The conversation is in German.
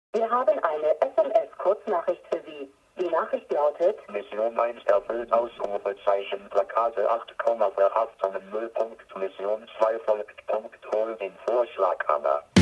Wir haben eine SMS-Kurznachricht für Sie. Die Nachricht lautet: Mission 1 erfüllt, Ausrufezeichen, Plakate 8,8 Tonnen Müllpunkt, Mission 2 folgt, Punkt, hol den Vorschlaghammer.